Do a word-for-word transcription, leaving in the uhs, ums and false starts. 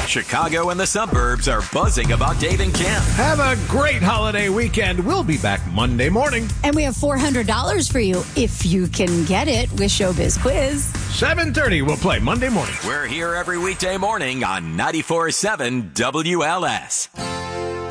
Chicago and the suburbs are buzzing about Dave and Kim. Have a great holiday weekend. We'll be back Monday morning. And we have four hundred dollars for you if you can get it with Showbiz Quiz. seven thirty, we'll play Monday morning. We're here every weekday morning on ninety-four point seven W L S.